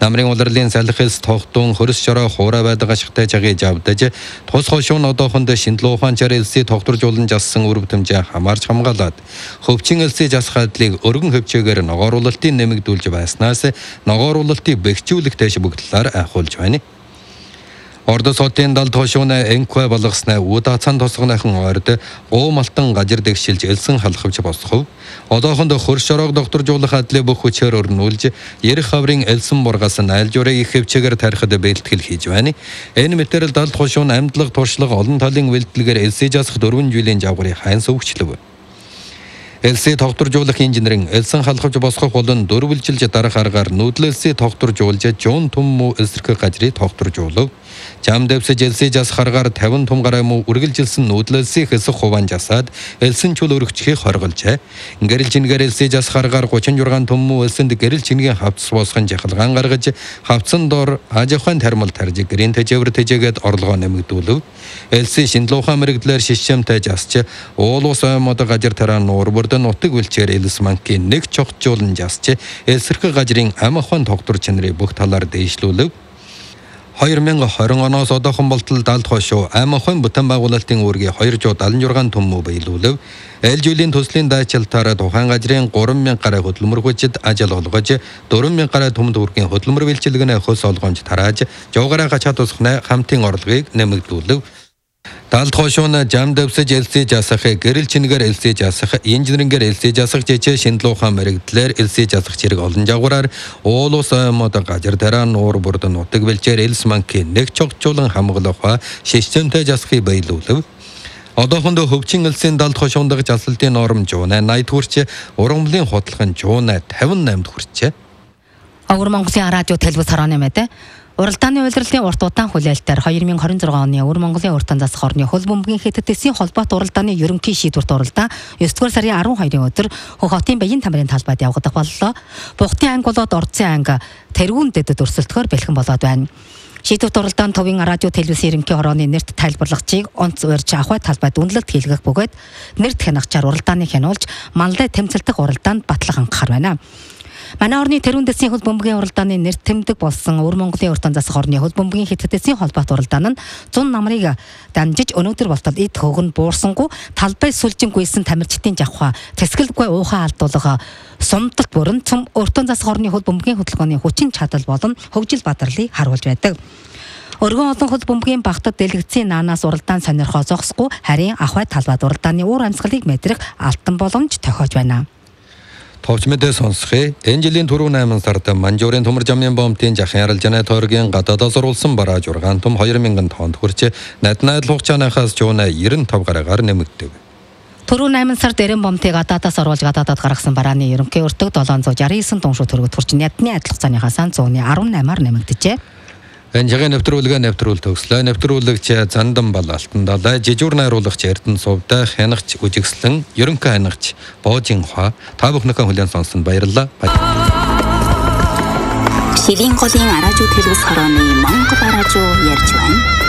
Намрын улирлын салхилс тогтун хөрс шороо хуурай байдаг ашигтай жагийг авдаж тус хошуун одоохондоо шинжилгээ ухаанчаар элсээ тогтворжуулан жассан үр бүтэмжээ хамаарч хамгаалаад хөвчин элсээ жасхаадлыг өргөн хөвчөөгөр ногооруулалтыг нэмэгдүүлж байснаас ногооруулалтыг бэхжүүлэх дэш бүгдлээр айхуулж байна. Ордос хотын далд хошууна энквэ болгоснаа удацан тосгоныхан орд гоомалтан гажир дэгшилж элсэн халахвч босхов. Одоохондоо хөрш шороог докторжуулах адлыг бүх хүчээр өрнүүлж ярих хаврын элсэн бургаас найлжуурыг их хөвчөөр тарихад бэлтгэл хийж байна. Энэ мэтэрэл далд хошуун амьдлаг туршлага олон талын бэлтгэлээр элсээ жасах 4 жилийн жавгарыг хайн сөвчлөв. Элсээ тогтворжуулах инженерийн элсэн халахвч босгох болон дөрвөлжилж дарах аргаар нүүдлэлсээ тогтворжуулж жуун том муу эсрэг гажрыг тогтворжуулав. Жам дэвсэж элсээ жасах аргаар 50 том гараа муу үргэлжилсэн нүүдлэлсээ хэсэг хуван жасаад элсэн чул өргөчхийг хорголжээ. Гэрэл чингээр элсээ жасах аргаар 36 том муу элсэнд гэрэл чингийн хавцс босгон жахалгаан гаргаж хавцсан дор ажихын тармал тарж гэрийн тэжээвэр тэжээгээд орлогоо нэмэгдүүлв. Элсээ шиндлуухаа мэрэгдлэр шишмтэй жасч уулуус аймаг гажир тараа нуурборд нутаг үлчээр элс манкийн нэг чогтжуулан жасч элсэрхэг гажрын амахан тогтвор чанарыг бүх талаар дээшлүүлв. 2020 оноос одоохон болтол далд хошуу амахан бүтэн байгуулалтын үүргийг 276 том муу биелүүлв. Ээлжүүлийн төслийн дайчилтаараа тухайн гажрын 3000 гаруй хөдөлмөр хүчит ажил олгож 4000 гаруй том төвөргийн хөдөлмөр бэлчилгээнэ хөлс олгоомж тарааж жавгараа гачаад усхнаа хамтын орлогыг нэмэгдүүлв. Далд хошууна жам дэвсэж элсээ жасах гэрэл чингээр элсээ жасах инженерингээр элсээ жасах жижиг шиндлуухаа мэрэгдлэр элсээ жасах зэрэг олон жавгараар уулуус аймаг гажир тараа нуур бүрд нутаг бэлчээр элс манкийн нэг чогтжуулан хамгаалах системтэй жасахыг биелүүлв. Одоохондоо хөвчин элсийн далд хошуундагч асалтын норм жуунаа 80 хүрч ургамлын хутлахын жуунаа 58 хүрчээ. Өвөр Монголын радио телевиз хорооны мэдээ Уралдааны улирлын урт удаан хүлээлтээр 2026 оны Өвөр Монголын уртан засах орны хөл бөмбөгийн хэдтэсийн холбоот уралдааны ерөнхий шийдвэрт оролдоо 9-р сарын 12-ны өдөр Хотын Баян тамирын талбайд явагдах боллоо. Бухтын анги болоод Ордсын анги тэрүүн дэдэд өрсөлдөхөөр бэлхэн болоод байна. Шийдвэрт оролдоон төвийн радио телевизийн ерөнхий хорооны нэрт тайлбарлагчийг онц урьж ахуй талбайд үнэлэлт хийлгэх бөгөөд нэрт хянагчаар уралдааны хянуулж манлай тэмцэлдэх уралдаанд батлах анхаар байна. Манай орны тэрүүн дэсийн хөл бөмбөгийн уралдааны нэр тэмдэг болсон Өвөр Монголын уртан засах орны хөл бөмбөгийн хэдтэсийн холбоот уралдаан нь 100 намрыг дамжиж өнөөдөр болтол эд хөвгөн буурсангүй талбай сүлжингүйсэн тамирчдын жавхаа тэсгэлгүй уухаа алдуулах сумдалт бүрэн цөм уртан засах орны хөл бөмбөгийн хөтөлбөрийн хүчин чадал болон хөгжил бадралыг харуулж байдаг. Өргөн олон хөл бөмбөгийн багтад дэлгэцийн наанаас уралдаан сонирхоо зогсохгүй харин ахуй талбайд уралдааны уур амьсгалыг мэдрэх алтан боломж тохиож байна. Товч мэдээ сонсхий. Энэ жилийн түрүү 8 сард Манжуурын төмөр жамын бомтын жахын арилжааны тойргийн гадаадаас оруулсан барааж ургаан том 2000 тонн хүрч найднаад хугацаанаас жуунаа 95 гараагаар нэмэгдэв. Түрүү 8 сард эрен бомтыг гадаадаас оруулж гадаадад гаргасан барааны ерөнхий өртөг 769 тонн шүү төгрөгт хүрч найдны адил хугацааныхаас 118-аар нэмэгдэжээ. Энэ жагийн нэвтрүүлгээ нэвтрүүл төгслөө. Нэвтрүүлэгч Зандан Балалтан далай жижүүр найруулагч Эрдэнэ Сувдай хянагч үжигслэн ерөнхий хянагч Боожин Хаа та бүхнийхээ хүлээн сонсон баярлалаа. Шилийн голын радио телевиз хорооны Монгол радио ярьж байна.